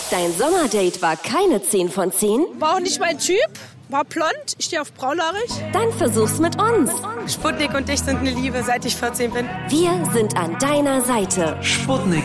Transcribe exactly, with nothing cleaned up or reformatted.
Dein Sommerdate war keine zehn von zehn? War auch nicht mein Typ. War blond, ich stehe auf braunhaarig. Dann versuch's mit uns. Sputnik und ich sind eine Liebe, seit ich vierzehn bin. Wir sind an deiner Seite. Sputnik